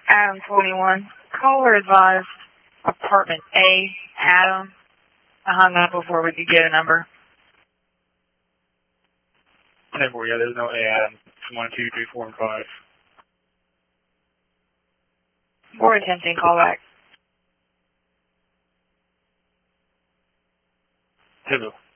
Adam 21. Caller advised apartment A, Adam. I hung up before we could get a number. 10-4, yeah, there's no A, Adam. 1, 2, 3, 4, and 5. We're attempting callback. Hello.